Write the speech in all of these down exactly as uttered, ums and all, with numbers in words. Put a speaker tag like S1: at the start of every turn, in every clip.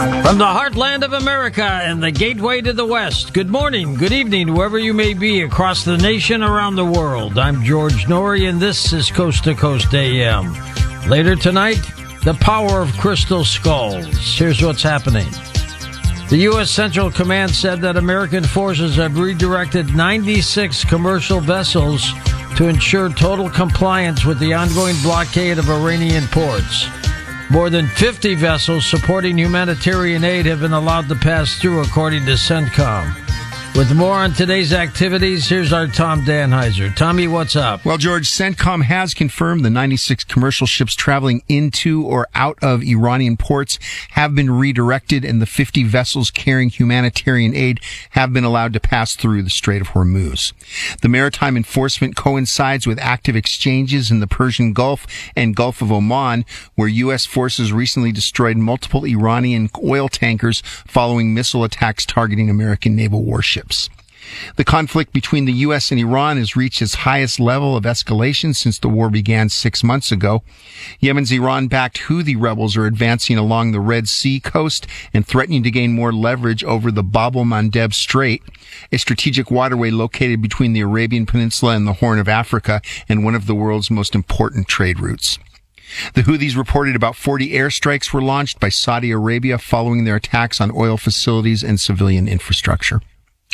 S1: From the heartland of America and the gateway to the West, good morning, good evening, wherever you may be across the nation, around the world. I'm George Norrie, and this is Coast to Coast A M. Later tonight, the power of crystal skulls. Here's what's happening. The U S. Central Command said that American forces have redirected ninety-six commercial vessels to ensure total compliance with the ongoing blockade of Iranian ports. More than fifty vessels supporting humanitarian aid have been allowed to pass through, according to CENTCOM. With more on today's activities, here's our Tom Danheiser. Tommy, what's up?
S2: Well, George, CENTCOM has confirmed the ninety-six commercial ships traveling into or out of Iranian ports have been redirected, and the fifty vessels carrying humanitarian aid have been allowed to pass through the Strait of Hormuz. The maritime enforcement coincides with active exchanges in the Persian Gulf and Gulf of Oman, where U S forces recently destroyed multiple Iranian oil tankers following missile attacks targeting American naval warships. The conflict between the U S and Iran has reached its highest level of escalation since the war began six months ago. Yemen's Iran-backed Houthi rebels are advancing along the Red Sea coast and threatening to gain more leverage over the Bab el-Mandeb Strait, a strategic waterway located between the Arabian Peninsula and the Horn of Africa and one of the world's most important trade routes. The Houthis reported about forty airstrikes were launched by Saudi Arabia following their attacks on oil facilities and civilian infrastructure.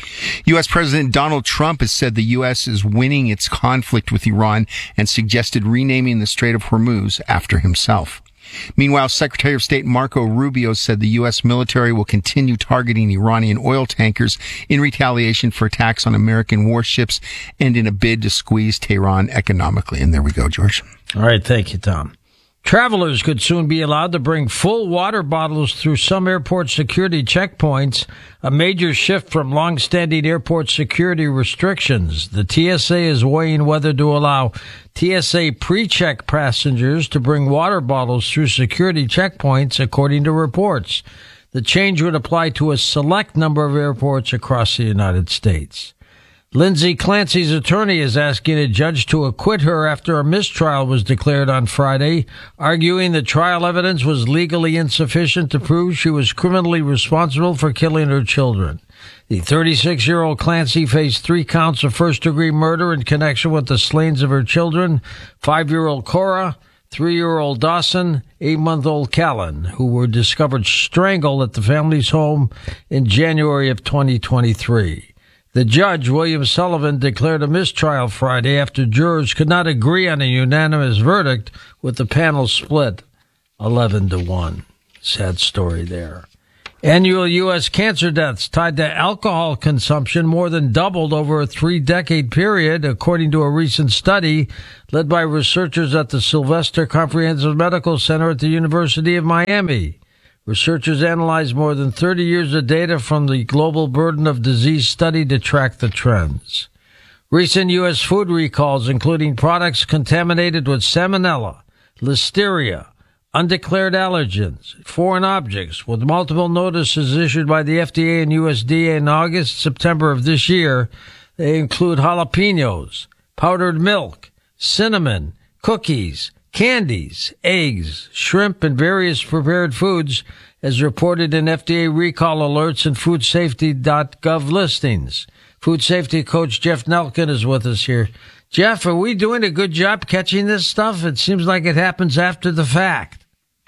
S2: U S. President Donald Trump has said the U S is winning its conflict with Iran and suggested renaming the Strait of Hormuz after himself. Meanwhile, Secretary of State Marco Rubio said the U S military will continue targeting Iranian oil tankers in retaliation for attacks on American warships and in a bid to squeeze Tehran economically. And there we go, George.
S1: All right, thank you, Tom. Travelers could soon be allowed to bring full water bottles through some airport security checkpoints, a major shift from long-standing airport security restrictions. The T S A is weighing whether to allow T S A pre-check passengers to bring water bottles through security checkpoints, according to reports. The change would apply to a select number of airports across the United States. Lindsay Clancy's attorney is asking a judge to acquit her after a mistrial was declared on Friday, arguing the trial evidence was legally insufficient to prove she was criminally responsible for killing her children. The thirty-six-year-old Clancy faced three counts of first-degree murder in connection with the slayings of her children, five-year-old Cora, three-year-old Dawson, eight-month-old Callan, who were discovered strangled at the family's home in January of twenty twenty-three. The judge, William Sullivan, declared a mistrial Friday after jurors could not agree on a unanimous verdict, with the panel split eleven to one. Sad story there. Annual U S cancer deaths tied to alcohol consumption more than doubled over a three-decade period, according to a recent study led by researchers at the Sylvester Comprehensive Medical Center at the University of Miami. Researchers analyzed more than thirty years of data from the Global Burden of Disease study to track the trends. Recent U S food recalls, including products contaminated with salmonella, listeria, undeclared allergens, foreign objects, with multiple notices issued by the F D A and U S D A in August, September of this year. They include jalapenos, powdered milk, cinnamon, cookies, candies, eggs, shrimp, and various prepared foods, as reported in F D A recall alerts and food safety dot gov listings. Food safety coach Jeff Nelkin is with us here. Jeff, are we doing a good job catching this stuff? It seems like it happens after the fact.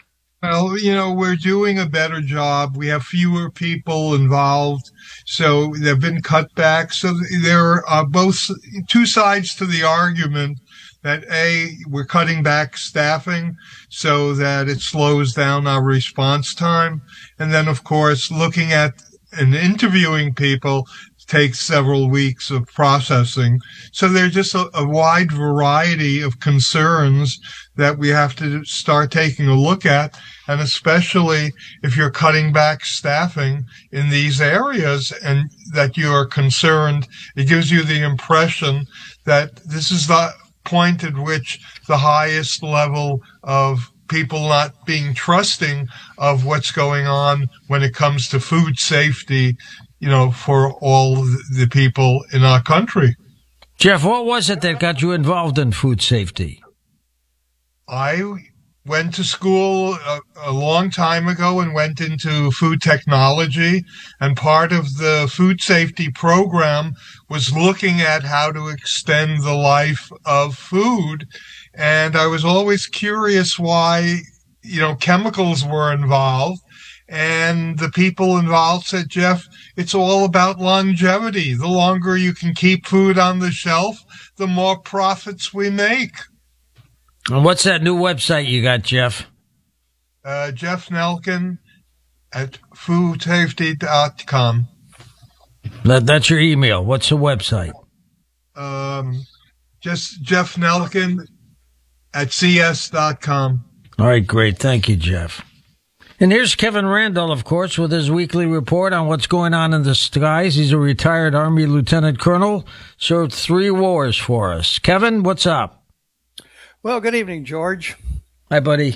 S3: Well, you know, we're doing a better job. We have fewer people involved, so there have been cutbacks. So there are both two sides to the argument that, A, we're cutting back staffing so that it slows down our response time. And then, of course, looking at and interviewing people takes several weeks of processing. So there's just a, a wide variety of concerns that we have to start taking a look at. And especially if you're cutting back staffing in these areas and that you are concerned, it gives you the impression that this is the point at which the highest level of people not being trusting of what's going on when it comes to food safety, you know, for all the people in our country.
S1: Jeff, what was it that got you involved in food safety?
S3: I went to school a, a long time ago and went into food technology. And part of the food safety program was looking at how to extend the life of food. And I was always curious why, you know, chemicals were involved. And the people involved said, Jeff, it's all about longevity. The longer you can keep food on the shelf, the more profits we make.
S1: And what's that new website you got, Jeff?
S3: Uh, Jeff Nelkin at food safety dot com.
S1: That, that's your email. What's the website?
S3: Um, just Jeff Nelkin at c s dot com.
S1: All right, great. Thank you, Jeff. And here's Kevin Randall, of course, with his weekly report on what's going on in the skies. He's a retired Army lieutenant colonel, served three wars for us. Kevin, what's up?
S4: Well, good evening, George.
S1: Hi, buddy.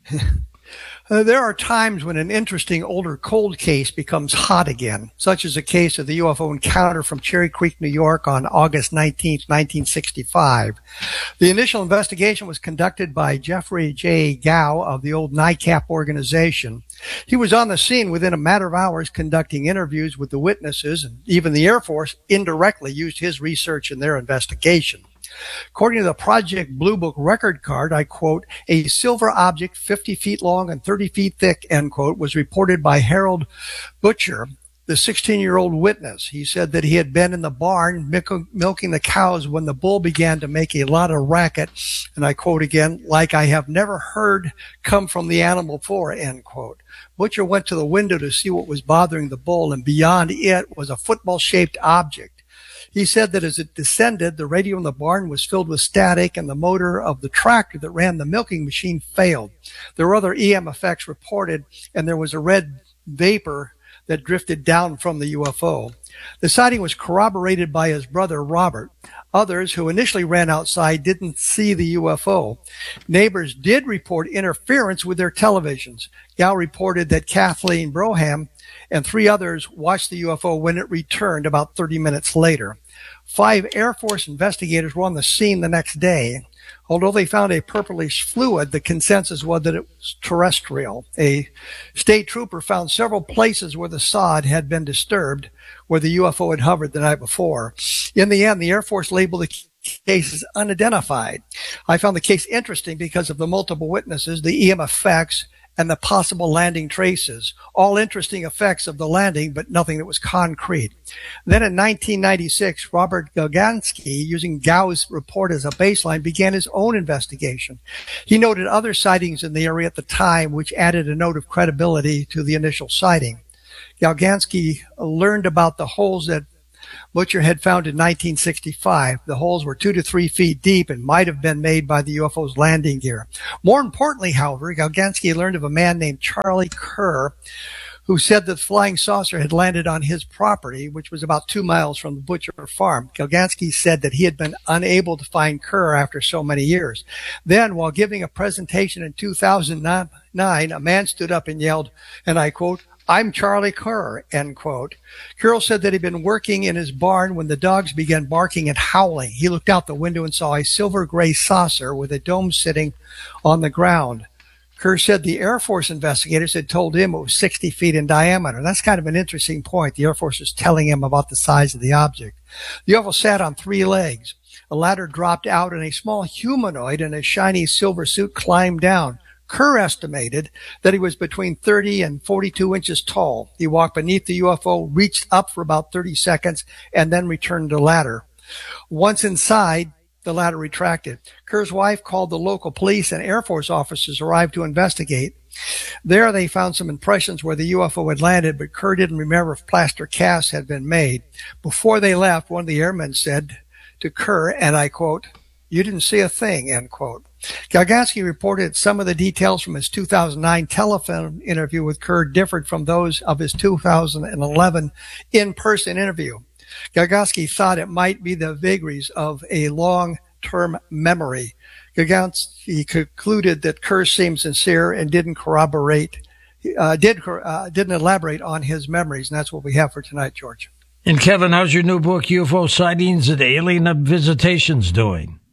S4: Uh, there are times when an interesting older cold case becomes hot again, such as the case of the U F O encounter from Cherry Creek, New York on August nineteenth, nineteen sixty-five. The initial investigation was conducted by Jeffrey J. Gow of the old NICAP organization. He was on the scene within a matter of hours conducting interviews with the witnesses, and even the Air Force indirectly used his research in their investigation. According to the Project Blue Book record card, I quote, a silver object fifty feet long and thirty feet thick, end quote, was reported by Harold Butcher, the sixteen-year-old witness. He said that he had been in the barn milk- milking the cows when the bull began to make a lot of racket, and I quote again, like I have never heard come from the animal before, end quote. Butcher went to the window to see what was bothering the bull, and beyond it was a football-shaped object. He said that as it descended, the radio in the barn was filled with static and the motor of the tractor that ran the milking machine failed. There were other E M effects reported, and there was a red vapor that drifted down from the U F O. The sighting was corroborated by his brother, Robert. Others who initially ran outside didn't see the U F O. Neighbors did report interference with their televisions. Gow reported that Kathleen Broham and three others watched the U F O when it returned about thirty minutes later. Five Air Force investigators were on the scene the next day. Although they found a purplish fluid, the consensus was that it was terrestrial. A state trooper found several places where the sod had been disturbed, where the U F O had hovered the night before. In the end, the Air Force labeled the case as unidentified. I found the case interesting because of the multiple witnesses, the E M effects, and the possible landing traces. All interesting effects of the landing, but nothing that was concrete. Then in nineteen ninety-six, Robert Galgansky, using Gow's report as a baseline, began his own investigation. He noted other sightings in the area at the time, which added a note of credibility to the initial sighting. Galgansky learned about the holes that Butcher had found in nineteen sixty-five. The holes were two to three feet deep and might have been made by the U F O's landing gear. More importantly, however, Galgansky learned of a man named Charlie Kerr, who said that the flying saucer had landed on his property, which was about two miles from the Butcher farm. Galgansky said that he had been unable to find Kerr after so many years. Then, while giving a presentation in two thousand nine, a man stood up and yelled, and I quote, I'm Charlie Kerr, end quote. Kerr said that he'd been working in his barn when the dogs began barking and howling. He looked out the window and saw a silver gray saucer with a dome sitting on the ground. Kerr said the Air Force investigators had told him it was sixty feet in diameter. That's kind of an interesting point. The Air Force was telling him about the size of the object. The U F O sat on three legs. A ladder dropped out and a small humanoid in a shiny silver suit climbed down. Kerr estimated that he was between thirty and forty-two inches tall. He walked beneath the U F O, reached up for about thirty seconds, and then returned to the ladder. Once inside, the ladder retracted. Kerr's wife called the local police, and Air Force officers arrived to investigate. There they found some impressions where the U F O had landed, but Kerr didn't remember if plaster casts had been made. Before they left, one of the airmen said to Kerr, and I quote, you didn't see a thing, end quote. Galgansky reported some of the details from his two thousand nine telephone interview with Kerr differed from those of his two thousand eleven in-person interview. Galgansky thought it might be the vagaries of a long-term memory. Galgansky concluded that Kerr seemed sincere and didn't corroborate, uh, did, uh, didn't elaborate on his memories, and that's what we have for tonight, George.
S1: And Kevin, how's your new book, U F O Sightings and Alien Visitations, doing?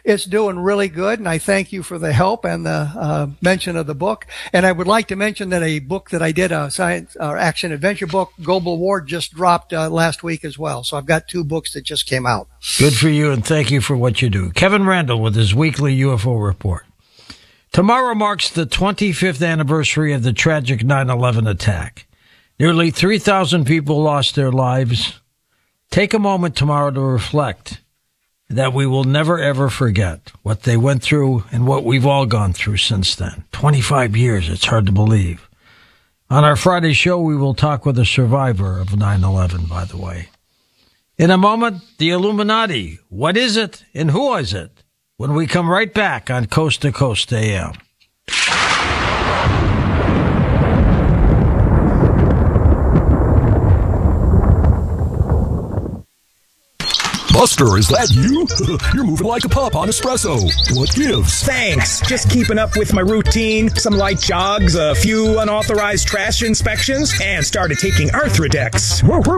S4: it's doing really good, and I thank you for the help and the uh, mention of the book. And I would like to mention that a book that I did, a science or action adventure book, Global War, just dropped uh, last week as well. So I've got two books that just came out.
S1: Good for you, and thank you for what you do. Kevin Randle with his weekly U F O report. Tomorrow marks the twenty-fifth anniversary of the tragic nine eleven attack. Nearly three thousand people lost their lives. Take a moment tomorrow to reflect that we will never, ever forget what they went through and what we've all gone through since then. twenty-five years, it's hard to believe. On our Friday show, we will talk with a survivor of nine eleven, by the way. In a moment, the Illuminati. What is it and who is it? When we come right back on Coast to Coast A M.
S5: Buster, is that you? You're moving like a pup on espresso. What gives?
S6: Thanks. Just keeping up with my routine. Some light jogs, a few unauthorized trash inspections, and started taking Arthrodex.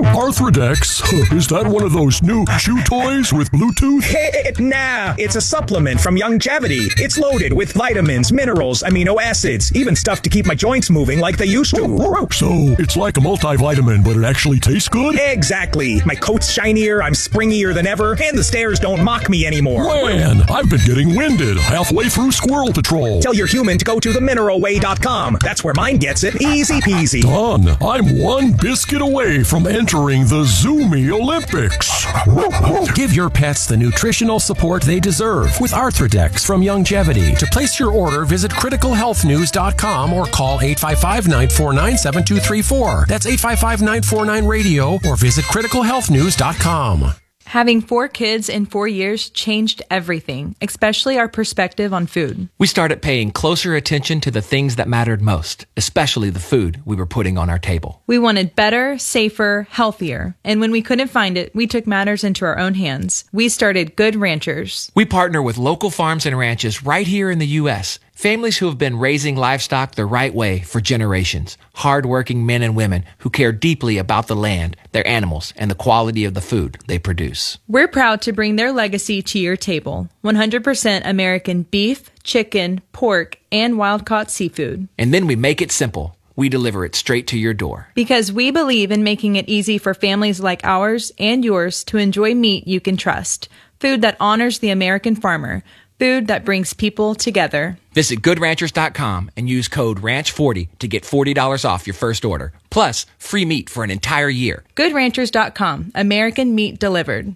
S5: Arthrodex? Is that one of those new chew toys with Bluetooth?
S6: Hey, nah, it's a supplement from Youngevity. It's loaded with vitamins, minerals, amino acids, even stuff to keep my joints moving like they used to.
S5: So, it's like a multivitamin, but it actually tastes good?
S6: Exactly. My coat's shinier, I'm springier than ever, and the stairs don't mock me anymore.
S5: Man, I've been getting winded halfway through Squirrel Patrol.
S6: Tell your human to go to the mineral way dot com. That's where mine gets it. Easy peasy.
S5: Done. I'm one biscuit away from entering the Zoomy Olympics.
S7: Give your pets the nutritional support they deserve with Arthrodex from Youngevity. To place your order, visit critical health news dot com or call eight five five, nine four nine, seven two three four. That's eight five five, nine four nine, radio or visit critical health news dot com.
S8: Having four kids in four years changed everything, especially our perspective on food.
S9: We started paying closer attention to the things that mattered most, especially the food we were putting on our table.
S8: We wanted better, safer, healthier. And when we couldn't find it, we took matters into our own hands. We started Good Ranchers.
S9: We partner with local farms and ranches right here in the U S Families who have been raising livestock the right way for generations. Hard-working men and women who care deeply about the land, their animals, and the quality of the food they produce.
S8: We're proud to bring their legacy to your table. one hundred percent American beef, chicken, pork, and wild-caught seafood.
S9: And then we make it simple. We deliver it straight to your door.
S8: Because we believe in making it easy for families like ours and yours to enjoy meat you can trust. Food that honors the American farmer. Food that brings people together.
S9: Visit good ranchers dot com and use code ranch forty to get forty dollars off your first order. Plus, free meat for an entire year.
S8: good ranchers dot com. American meat delivered.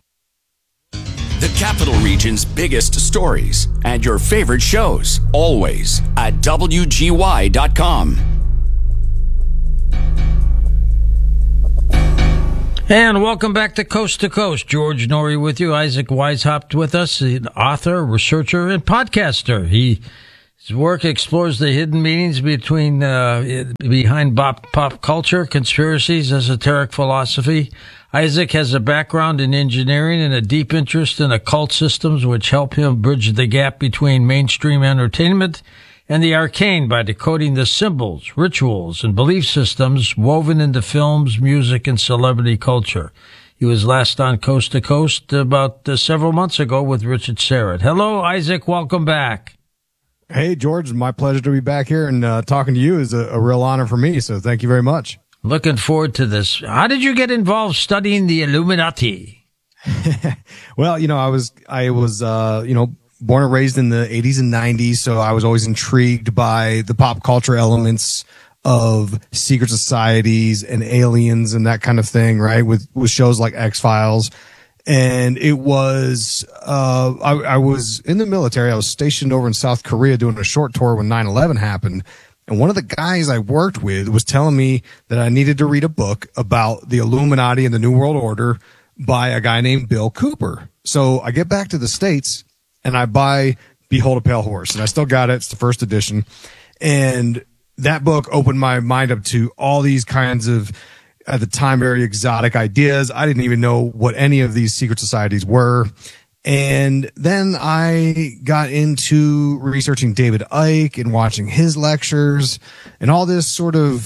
S10: The Capital Region's biggest stories and your favorite shows, always at W G Y dot com.
S1: And welcome back to Coast to Coast. George Noory with you. Isaac Weishaupt with us, an author, researcher, and podcaster. He, his work explores the hidden meanings between uh, behind pop, pop culture, conspiracies, esoteric philosophy. Isaac has a background in engineering and a deep interest in occult systems, which help him bridge the gap between mainstream entertainment and the arcane by decoding the symbols, rituals, and belief systems woven into films, music, and celebrity culture. He was last on Coast to Coast about uh, several months ago with Richard Syrett. Hello, Isaac. Welcome back.
S11: Hey, George. My pleasure to be back here, and uh, talking to you is a, a real honor for me, so thank you very much.
S1: Looking forward to this. How did you get involved studying the Illuminati?
S11: Well, you know, I was, I was, uh, you know, born and raised in the eighties and nineties, so I was always intrigued by the pop culture elements of secret societies and aliens and that kind of thing, right? With, with shows like X-Files. And it was, uh, I, I was in the military. I was stationed over in South Korea doing a short tour when nine eleven happened. And one of the guys I worked with was telling me that I needed to read a book about the Illuminati and the New World Order by a guy named Bill Cooper. So I get back to the States and I buy Behold a Pale Horse, and I still got it. It's the first edition. And that book opened my mind up to all these kinds of, at the time, very exotic ideas. I didn't even know what any of these secret societies were. And then I got into researching David Icke and watching his lectures, and all this sort of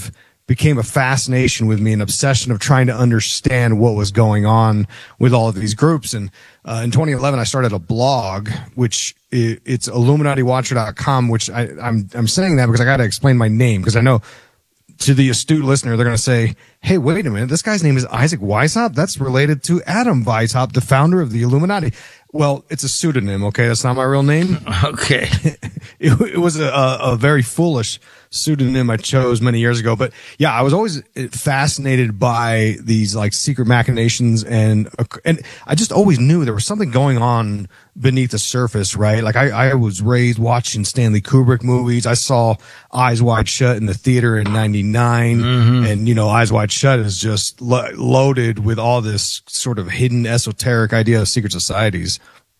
S11: became a fascination with me, an obsession of trying to understand what was going on with all of these groups. And uh, in twenty eleven, I started a blog, which i- it's Illuminati Watcher dot com, which I, I'm I'm saying that because I got to explain my name, because I know to the astute listener, they're going to say, hey, wait a minute, this guy's name is Isaac Weishaupt? That's related to Adam Weishaupt, the founder of the Illuminati. Well, it's a pseudonym, okay? That's not my real name.
S1: Okay.
S11: it, it was a, a, a very foolish pseudonym I chose many years ago. But yeah, I was always fascinated by these like secret machinations, and and I just always knew there was something going on beneath the surface, right? Like I, I was raised watching Stanley Kubrick movies. I saw Eyes Wide Shut in the theater in ninety-nine. Mm-hmm. And, you know, Eyes Wide Shut is just lo- loaded with all this sort of hidden esoteric idea of secret societies.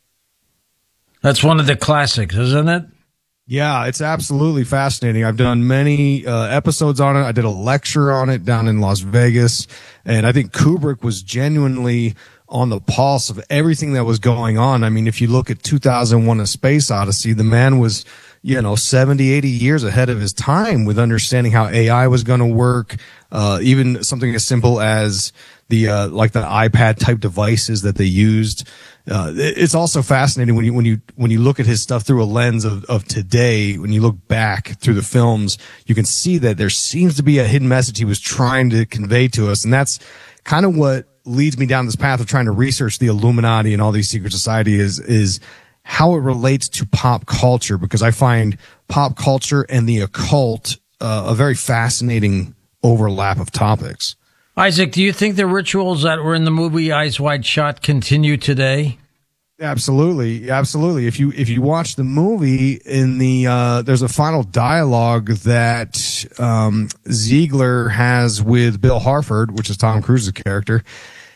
S1: That's one of the classics, isn't it?
S11: Yeah, it's absolutely fascinating. I've done many uh, episodes on it. I did a lecture on it down in Las Vegas. And I think Kubrick was genuinely on the pulse of everything that was going on. I mean, if you look at two thousand one A Space Odyssey, the man was, you know, seventy, eighty years ahead of his time with understanding how A I was going to work. Uh, even something as simple as the, uh, like the iPad type devices that they used. Uh, it's also fascinating when you, when you, when you look at his stuff through a lens of, of today, when you look back through the films, you can see that there seems to be a hidden message he was trying to convey to us. And that's kind of what leads me down this path of trying to research the Illuminati and all these secret societies is, is how it relates to pop culture, because I find pop culture and the occult uh, a very fascinating overlap of topics.
S1: Isaac, do you think the rituals that were in the movie Eyes Wide Shut continue today?
S11: Absolutely, absolutely. If you if you watch the movie, in the uh, there's a final dialogue that um, Ziegler has with Bill Harford, which is Tom Cruise's character,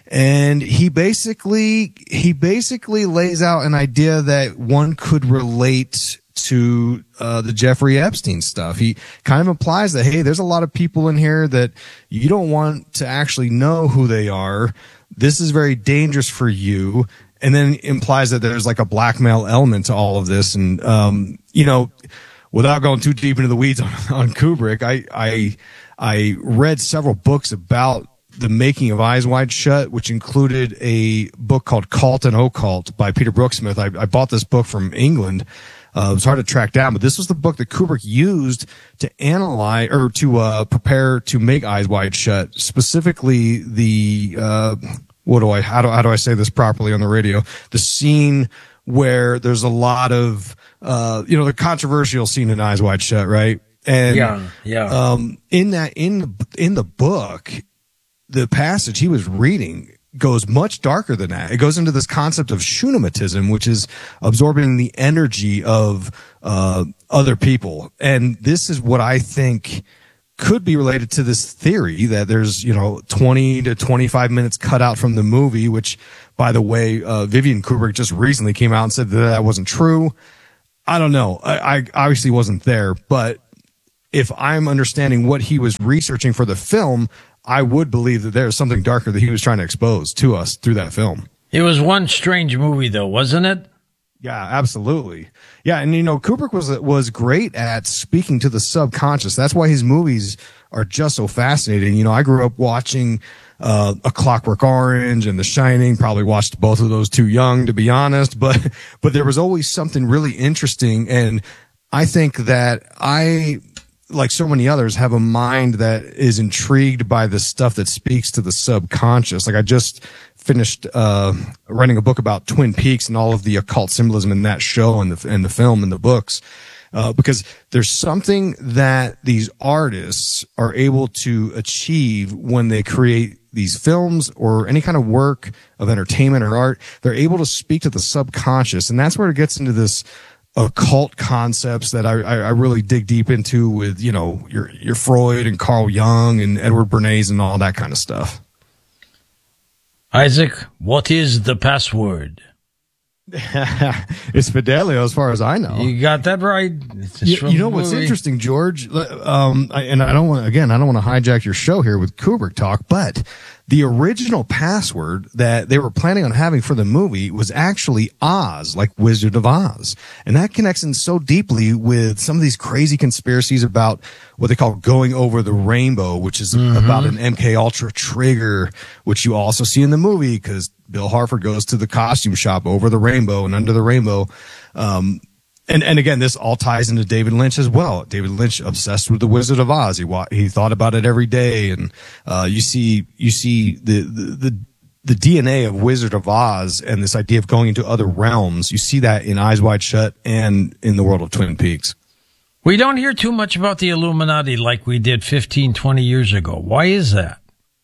S11: and he basically he basically lays out an idea that one could relate to uh, the Jeffrey Epstein stuff. He kind of implies that, hey, there's a lot of people in here that you don't want to actually know who they are. This is very dangerous for you. And then implies that there's like a blackmail element to all of this. And, um, you know, without going too deep into the weeds on, on Kubrick, I, I, I read several books about the making of Eyes Wide Shut, which included a book called Cult and Occult by Peter Brooksmith. I, I bought this book from England. Uh, it was hard to track down, but this was the book that Kubrick used to analyze or to uh, prepare to make Eyes Wide Shut. Specifically, the uh, what do I how do how do I say this properly on the radio? The scene where there's a lot of uh, you know the controversial scene in Eyes Wide Shut, right? And
S1: yeah, yeah.
S11: Um, in that in the in the book, the passage he was reading goes much darker than that. It goes into this concept of Shunammite, which is absorbing the energy of uh other people. And this is what I think could be related to this theory that there's, you know, twenty to twenty-five minutes cut out from the movie, which, by the way, uh Vivian Kubrick just recently came out and said that that wasn't true. I don't know. I, I obviously wasn't there, but if I'm understanding what he was researching for the film, I would believe that there's something darker that he was trying to expose to us through that film.
S1: It was one strange movie, though, wasn't it?
S11: Yeah, absolutely. Yeah, and you know, Kubrick was was great at speaking to the subconscious. That's why his movies are just so fascinating. You know, I grew up watching uh, A Clockwork Orange and The Shining. Probably watched both of those too young, to be honest. But but there was always something really interesting, and I think that I, like so many others, have a mind that is intrigued by the stuff that speaks to the subconscious. Like I just finished uh writing a book about Twin Peaks and all of the occult symbolism in that show and the and the film and the books, uh because there's something that these artists are able to achieve when they create these films or any kind of work of entertainment or art. They're able to speak to the subconscious, and that's where it gets into this occult concepts that I, I really dig deep into with, you know, your your Freud and Carl Jung and Edward Bernays and all that kind of stuff.
S1: Isaac, what is the password?
S11: It's Fidelio, as far as I know.
S1: You got that right.
S11: You, you know what's movie. interesting, George? Um, I, and I don't want again, I don't want to hijack your show here with Kubrick talk, but the original password that they were planning on having for the movie was actually Oz, like Wizard of Oz. And that connects in so deeply with some of these crazy conspiracies about what they call going over the rainbow, which is mm-hmm. about an M K Ultra trigger, which you also see in the movie because Bill Harford goes to the costume shop over the rainbow and under the rainbow. Um, And, and again, this all ties into David Lynch as well. David Lynch obsessed with the Wizard of Oz. He wa- he thought about it every day. And, uh, you see, you see the, the, the, the D N A of Wizard of Oz and this idea of going into other realms. You see that in Eyes Wide Shut and in the world of Twin Peaks.
S1: We don't hear too much about the Illuminati like we did fifteen, twenty years ago. Why is that?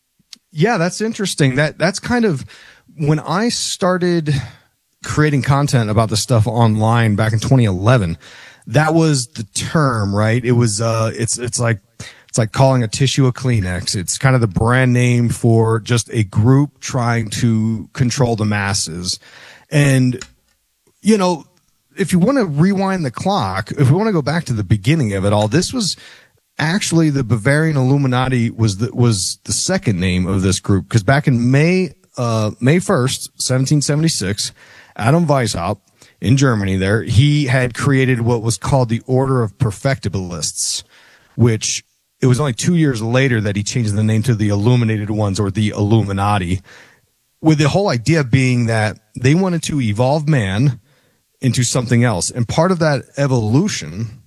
S11: Yeah, that's interesting. That, that's kind of when I started creating content about this stuff online back in twenty eleven, that was the term, right? It was, uh, it's, it's like, it's like calling a tissue a Kleenex. It's kind of the brand name for just a group trying to control the masses. And, you know, if you want to rewind the clock, if we want to go back to the beginning of it all, this was actually the Bavarian Illuminati was the, was the second name of this group. Cause back in May, uh, May first, seventeen seventy-six, Adam Weishaupt in Germany there, he had created what was called the Order of Perfectibilists, which it was only two years later that he changed the name to the Illuminated Ones or the Illuminati, with the whole idea being that they wanted to evolve man into something else. And part of that evolution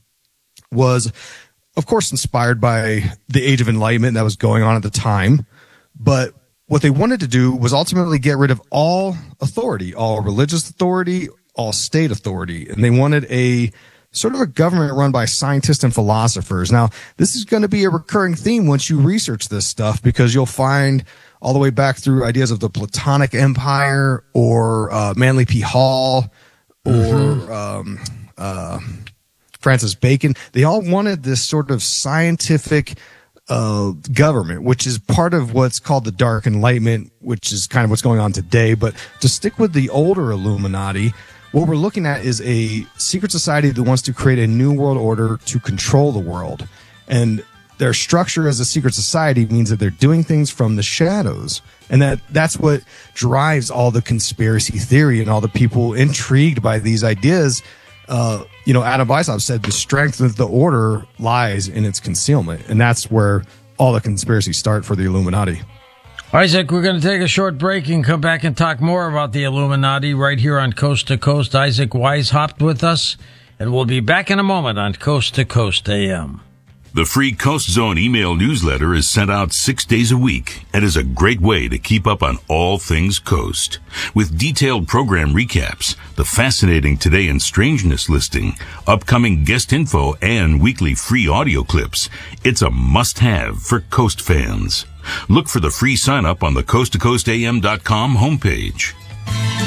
S11: was, of course, inspired by the Age of Enlightenment that was going on at the time, but what they wanted to do was ultimately get rid of all authority, all religious authority, all state authority. And they wanted a sort of a government run by scientists and philosophers. Now, this is going to be a recurring theme once you research this stuff, because you'll find all the way back through ideas of the Platonic Empire or uh, Manly P. Hall or mm-hmm. um, uh, Francis Bacon. They all wanted this sort of scientific Uh, government, which is part of what's called the Dark Enlightenment, which is kind of what's going on today. But to stick with the older Illuminati, what we're looking at is a secret society that wants to create a new world order to control the world. And their structure as a secret society means that they're doing things from the shadows. And that that's what drives all the conspiracy theory and all the people intrigued by these ideas. Uh, you know, Adam Weishaupt said the strength of the order lies in its concealment. And that's where all the conspiracies start for the Illuminati.
S1: Isaac, we're going to take a short break and come back and talk more about the Illuminati right here on Coast to Coast. Isaac Weishaupt with us, and we'll be back in a moment on Coast to Coast A M.
S12: The free Coast Zone email newsletter is sent out six days a week and is a great way to keep up on all things Coast. With detailed program recaps, the fascinating Today in Strangeness listing, upcoming guest info, and weekly free audio clips, it's a must-have for Coast fans. Look for the free sign-up on the coast to coast a m dot com homepage.